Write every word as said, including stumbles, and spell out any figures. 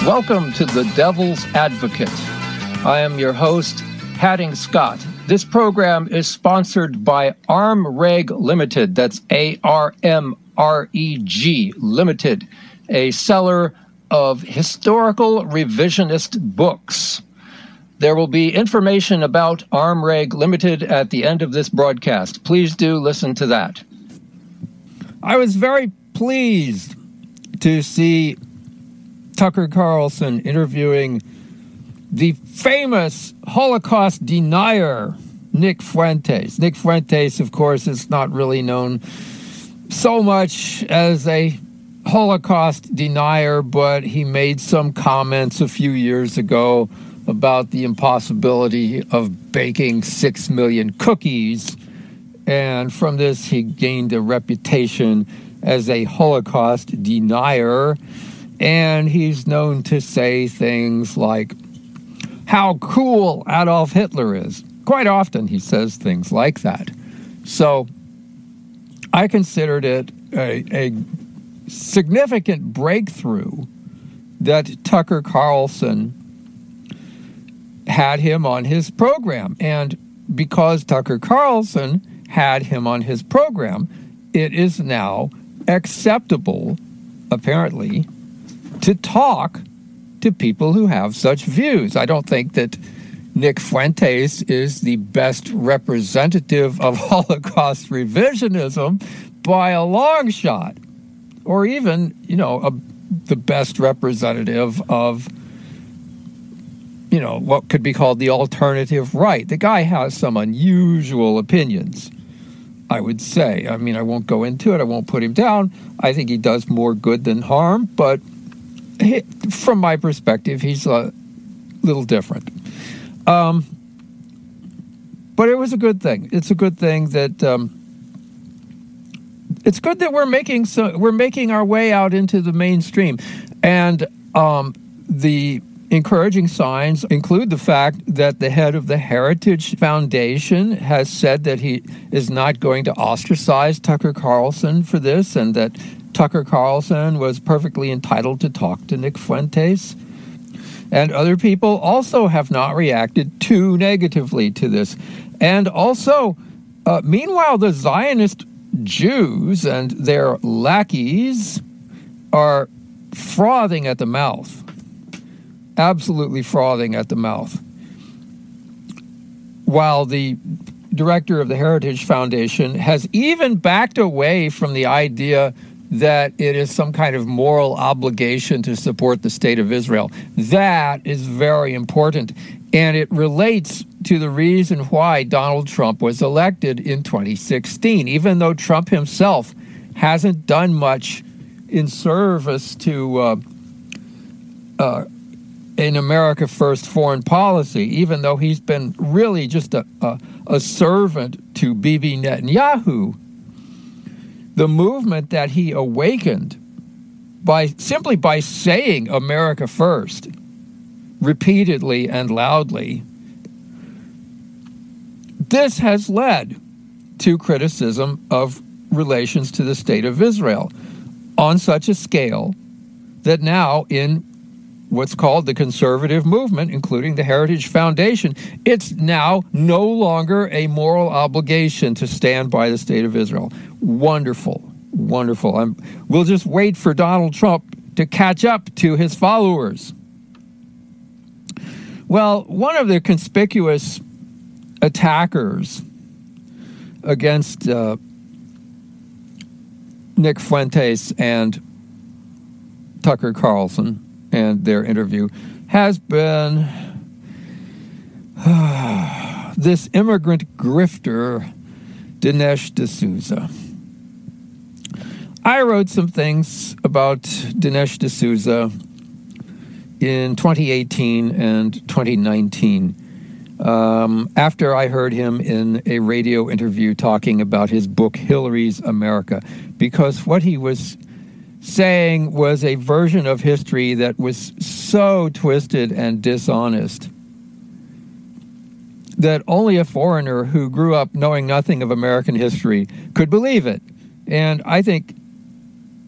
Welcome to The Devil's Advocate. I am your host, Hadding Scott. This program is sponsored by ArmReg Limited. That's A R M R E G Limited, a seller of historical revisionist books. There will be information about ArmReg Limited at the end of this broadcast. Please do listen to that. I was very pleased to see Tucker Carlson interviewing the famous Holocaust denier, Nick Fuentes. Nick Fuentes, of course, is not really known so much as a Holocaust denier, but he made some comments a few years ago about the impossibility of baking six million cookies. And from this, he gained a reputation as a Holocaust denier. And he's known to say things like how cool Adolf Hitler is. Quite often he says things like that. So I considered it a, a significant breakthrough that Tucker Carlson had him on his program. And because Tucker Carlson had him on his program, it is now acceptable, apparently, to talk to people who have such views. I don't think that Nick Fuentes is the best representative of Holocaust revisionism by a long shot, or even, you know, a, the best representative of, you know, what could be called the alternative right. The guy has some unusual opinions, I would say. I mean, I won't go into it. I won't put him down. I think he does more good than harm, but he, from my perspective, he's a little different. Um, but it was a good thing. It's a good thing that um, it's good that we're making so we're making our way out into the mainstream, and um, the encouraging signs include the fact that the head of the Heritage Foundation has said that he is not going to ostracize Tucker Carlson for this, and that Tucker Carlson was perfectly entitled to talk to Nick Fuentes. And other people also have not reacted too negatively to this. And also, uh, meanwhile, the Zionist Jews and their lackeys are frothing at the mouth. Absolutely frothing at the mouth. While the director of the Heritage Foundation has even backed away from the idea that it is some kind of moral obligation to support the state of Israel. That is very important, and it relates to the reason why Donald Trump was elected in twenty sixteen, even though Trump himself hasn't done much in service to uh, uh, an America First foreign policy, even though he's been really just a, a, a servant to Bibi Netanyahu. The movement that he awakened by simply by saying America First repeatedly and loudly, this has led to criticism of relations to the state of Israel on such a scale that now in what's called the conservative movement, including the Heritage Foundation, it's now no longer a moral obligation to stand by the state of Israel. Wonderful, wonderful. I'm, we'll just wait for Donald Trump to catch up to his followers. Well, one of the conspicuous attackers against uh, Nick Fuentes and Tucker Carlson and their interview has been uh, this immigrant grifter, Dinesh D'Souza. I wrote some things about Dinesh D'Souza in twenty eighteen and twenty nineteen um, after I heard him in a radio interview talking about his book, Hillary's America, because what he was saying was a version of history that was so twisted and dishonest that only a foreigner who grew up knowing nothing of American history could believe it. And I think